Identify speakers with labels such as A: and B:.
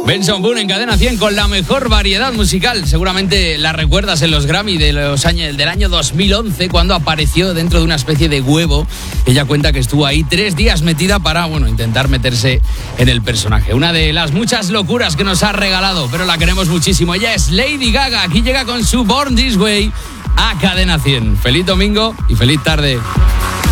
A: Benson Boone en Cadena 100 con la mejor variedad musical. Seguramente la recuerdas en los Grammy del año 2011, cuando apareció dentro de una especie de huevo. Ella cuenta que estuvo ahí 3 días metida para, intentar meterse en el personaje. Una de las muchas locuras que nos ha regalado, pero la queremos muchísimo. Ella es Lady Gaga. Aquí llega con su Born This Way a Cadena 100. Feliz domingo y feliz tarde.